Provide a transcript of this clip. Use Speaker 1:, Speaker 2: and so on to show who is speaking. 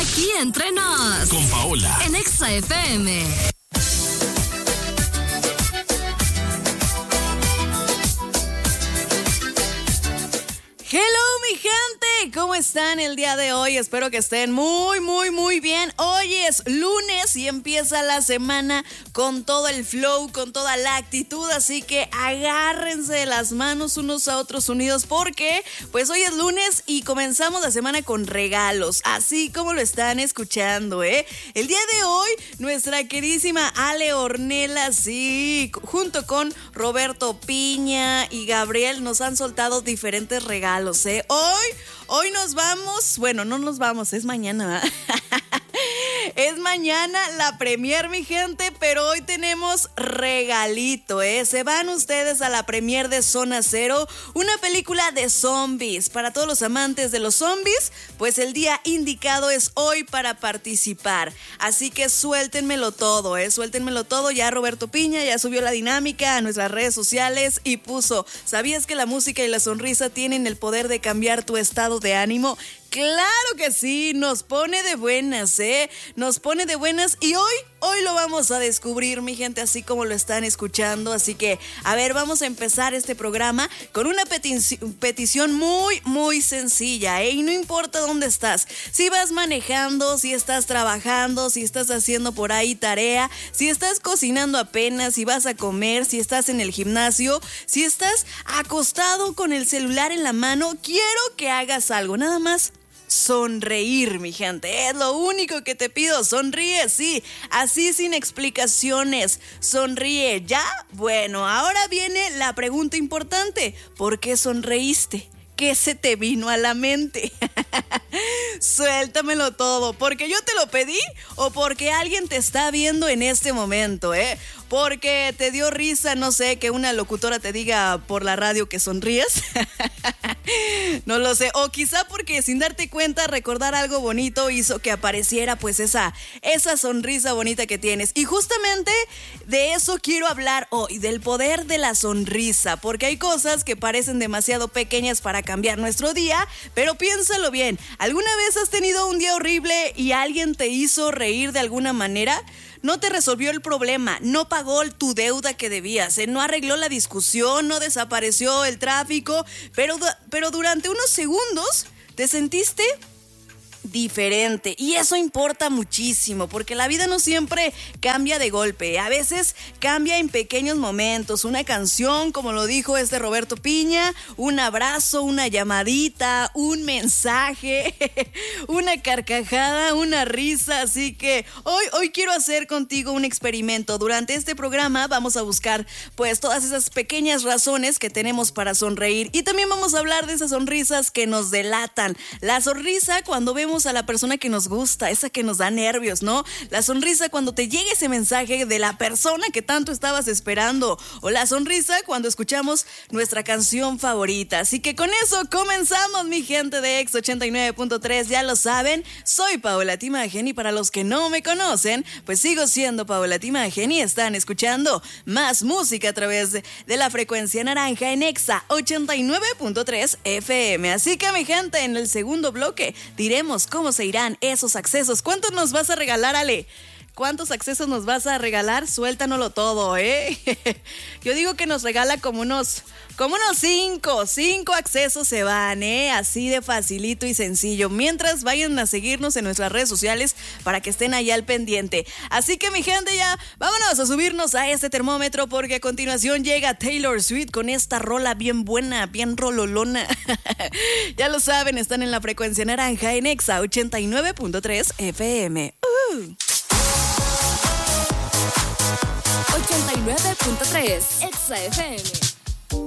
Speaker 1: Aquí entre nos.
Speaker 2: Con Paola.
Speaker 1: En Exa FM.
Speaker 3: Hello, mi gente, ¿cómo están el día de hoy? Espero que estén muy bien. Hoy es lunes y empieza la semana con todo el flow, con toda la actitud, así que agárrense de las manos unos a otros unidos porque pues hoy es lunes y comenzamos la semana con regalos, así como lo están escuchando, ¿eh? El día de hoy, nuestra queridísima Ale Ornella, sí, junto con Roberto Piña y Gabriel nos han soltado diferentes regalos. Hoy nos vamos, bueno, no nos vamos, es mañana, ¿verdad? Es mañana la premier, mi gente, pero hoy tenemos regalito, ¿eh? Se van ustedes a la premier de Zona Cero, una película de zombies. Para todos los amantes de los zombies, pues el día indicado es hoy para participar. Así que suéltenmelo todo, ¿eh? Suéltenmelo todo. Ya Roberto Piña ya subió la dinámica a nuestras redes sociales y puso: ¿sabías que la música y la sonrisa tienen el poder de cambiar tu estado de ánimo? Claro que sí, nos pone de buenas, ¿eh? Nos pone de buenas y hoy lo vamos a descubrir, mi gente, así como lo están escuchando. Así que, a ver, vamos a empezar este programa con una petición muy sencilla, ¿eh? Y no importa dónde estás, si vas manejando, si estás trabajando, si estás haciendo por ahí tarea, si estás cocinando apenas, si vas a comer, si estás en el gimnasio, si estás acostado con el celular en la mano, quiero que hagas algo, nada más. Sonreír, mi gente, es lo único que te pido. Sonríe, sí, así sin explicaciones. Sonríe, ¿ya? Bueno, ahora viene la pregunta importante. ¿Por qué sonreíste? ¿Qué se te vino a la mente? Suéltamelo todo. ¿Porque yo te lo pedí o porque alguien te está viendo en este momento, eh? Porque te dio risa, no sé, que una locutora te diga por la radio que sonríes. No lo sé. O quizá porque sin darte cuenta recordar algo bonito hizo que apareciera pues esa sonrisa bonita que tienes. Y justamente de eso quiero hablar hoy, del poder de la sonrisa. Porque hay cosas que parecen demasiado pequeñas para cambiar nuestro día, pero piénsalo bien. ¿Alguna vez has tenido un día horrible y alguien te hizo reír de alguna manera? No te resolvió el problema, no pagó tu deuda que debías, no arregló la discusión, no desapareció el tráfico, pero durante unos segundos te sentiste diferente. Y eso importa muchísimo, porque la vida no siempre cambia de golpe. A veces cambia en pequeños momentos. Una canción, como lo dijo Roberto Piña, un abrazo, una llamadita, un mensaje, una carcajada, una risa. Así que hoy quiero hacer contigo un experimento. Durante este programa vamos a buscar pues todas esas pequeñas razones que tenemos para sonreír. Y también vamos a hablar de esas sonrisas que nos delatan. La sonrisa cuando vemos a la persona que nos gusta, esa que nos da nervios, ¿no? La sonrisa cuando te llega ese mensaje de la persona que tanto estabas esperando, o la sonrisa cuando escuchamos nuestra canción favorita. Así que con eso comenzamos, mi gente de Exa 89.3, ya lo saben, soy Paola Timagen y para los que no me conocen, pues sigo siendo Paola Timagen y están escuchando más música a través de la frecuencia naranja en Exa 89.3 FM. Así que, mi gente, en el segundo bloque diremos cómo se irán esos accesos. ¿Cuántos nos vas a regalar, Ale? ¿Cuántos accesos nos vas a regalar? Suéltanoslo todo, ¿eh? Yo digo que nos regala como unos 5 accesos se van, ¿eh? Así de facilito y sencillo. Mientras vayan a seguirnos en nuestras redes sociales para que estén allá al pendiente. Así que, mi gente, ya vámonos a subirnos a este termómetro porque a continuación llega Taylor Swift con esta rola bien buena, bien rololona. Ya lo saben, están en la frecuencia naranja en Exa 89.3 FM.
Speaker 1: 89.3 Exa FM.